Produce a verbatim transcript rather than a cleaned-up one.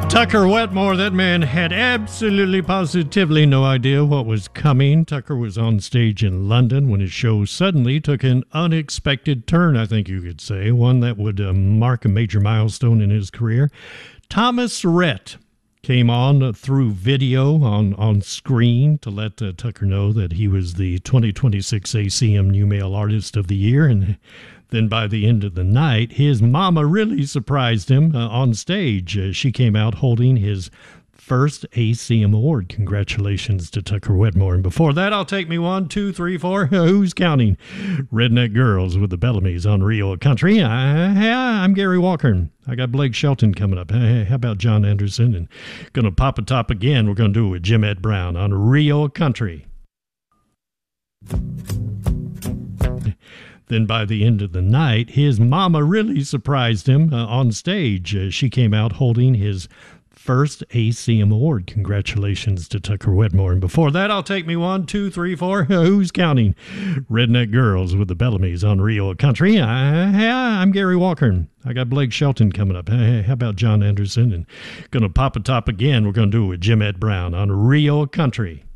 Tucker Wetmore, that man had absolutely positively no idea what was coming. Tucker was on stage in London when his show suddenly took an unexpected turn, I think you could say, one that would uh, mark a major milestone in his career. Thomas Rhett came on through video on, on screen to let uh, Tucker know that he was the twenty twenty-six A C M New Male Artist of the Year, and then by the end of the night, his mama really surprised him uh, on stage. Uh, she came out holding his first A C M award. Congratulations to Tucker Wetmore. And before that, I'll take me one, two, three, four. Who's counting? Redneck Girls with the Bellamy's on Rio Country. I, I'm Gary Walker. I got Blake Shelton coming up. Hey, how about John Anderson? And going to pop a top again. We're going to do it with Jim Ed Brown on Rio Country. Then by the end of the night, his mama really surprised him uh, on stage. Uh, she came out holding his first A C M award. Congratulations to Tucker Wetmore. And before that, I'll take me one, two, three, four. Who's counting? Redneck Girls with the Bellamy's on Rio Country. I, I'm Gary Walker. I got Blake Shelton coming up. Hey, how about John Anderson? And going to pop a top again. We're going to do it with Jim Ed Brown on Rio Country.